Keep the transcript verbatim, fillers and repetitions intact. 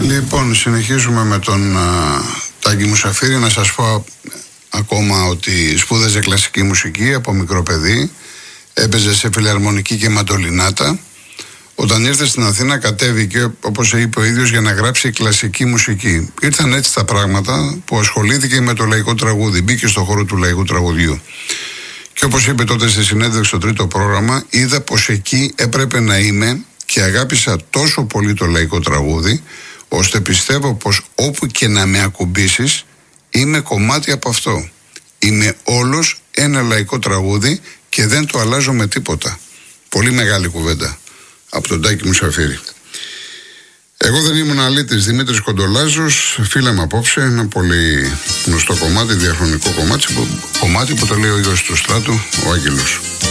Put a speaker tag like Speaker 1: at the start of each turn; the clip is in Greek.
Speaker 1: Λοιπόν, συνεχίζουμε με τον α, Τάκη Μουσαφίρη. Να σας πω ακόμα ότι σπούδαζε κλασική μουσική από μικρό παιδί. Έπαιζε σε φιλαρμονική και μαντολινάτα. Όταν ήρθε στην Αθήνα κατέβηκε, όπως είπε ο ίδιος, για να γράψει κλασική μουσική. Ήρθαν έτσι τα πράγματα που ασχολήθηκε με το λαϊκό τραγούδι. Μπήκε στο χώρο του λαϊκού τραγουδιού. Και όπως είπε τότε στη συνέντευξη στο τρίτο πρόγραμμα, είδα πως εκεί έπρεπε να είμαι και αγάπησα τόσο πολύ το λαϊκό τραγούδι, ώστε πιστεύω πως όπου και να με ακουμπήσεις, είμαι κομμάτι από αυτό. Είμαι όλος ένα λαϊκό τραγούδι και δεν το αλλάζω με τίποτα. Πολύ μεγάλη κουβέντα από τον Τάκη Μουσαφίρη. Εγώ δεν ήμουν αλήτης, Δημήτρης Κοντολάζος. Φίλαμε απόψε ένα πολύ γνωστό κομμάτι, διαχρονικό κομμάτι, κομμάτι που το λέει ο ίδιος του Στράτου, ο Άγγελος.